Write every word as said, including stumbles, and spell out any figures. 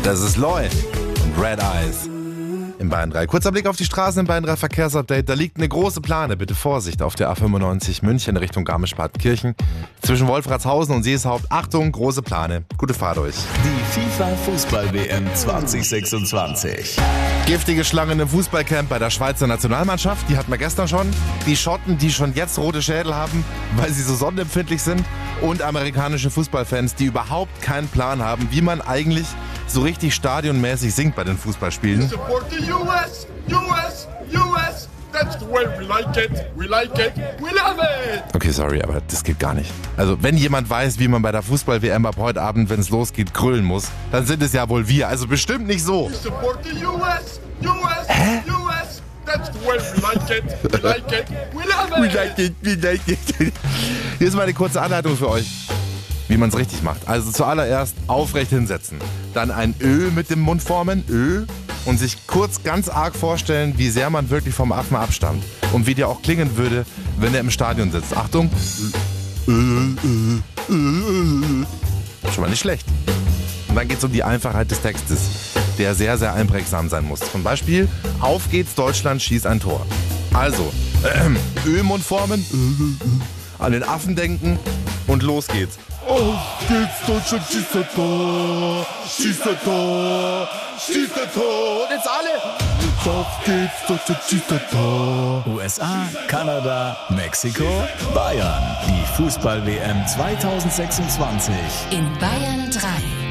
Das ist Loy und Red Eyes. In Bayern drei. Kurzer Blick auf die Straßen im Bayern drei Verkehrsupdate. Da liegt eine große Plane. Bitte Vorsicht auf der A fünfundneunzig München Richtung Garmisch-Partenkirchen. Zwischen Wolfratshausen und Seeshaupt. Achtung, große Plane. Gute Fahrt euch. Die FIFA-Fußball-W M zwanzig sechsundzwanzig. Giftige Schlangen im Fußballcamp bei der Schweizer Nationalmannschaft. Die hatten wir gestern schon. Die Schotten, die schon jetzt rote Schädel haben, weil sie so sonnenempfindlich sind. Und amerikanische Fußballfans, die überhaupt keinen Plan haben, wie man eigentlich so richtig stadionmäßig singt bei den Fußballspielen. Support the U S, U S, U S. That's the way we like it. We like it. We love it. Okay, sorry, aber das geht gar nicht. Also, wenn jemand weiß, wie man bei der Fußball-W M ab heute Abend, wenn es losgeht, grüllen muss, dann sind es ja wohl wir. Also bestimmt nicht so. Support the U S, U S, Hä? U S. That's the way we like it. We like it. We love it. We like it, we like it. Hier ist mal eine kurze Anleitung für euch, wie man es richtig macht. Also zuallererst aufrecht hinsetzen. Dann ein Ö mit dem Mund formen, Ö. Und sich kurz ganz arg vorstellen, wie sehr man wirklich vom Affen abstammt. Und wie der auch klingen würde, wenn er im Stadion sitzt. Achtung. Schon mal nicht schlecht. Und dann geht es um die Einfachheit des Textes, der sehr, sehr einprägsam sein muss. Zum Beispiel, auf geht's, Deutschland schießt ein Tor. Also, ähm, Ö-Mund formen, an den Affen denken und los geht's. Auf geht's, Deutschland schießt ein Tor, schießt ein Tor, schießt ein Tor. Und jetzt alle. Auf geht's, Deutschland schießt ein Tor. U S A, Kanada, Mexiko, Bayern. Die Fußball-W M zwanzig sechsundzwanzig. In Bayern drei.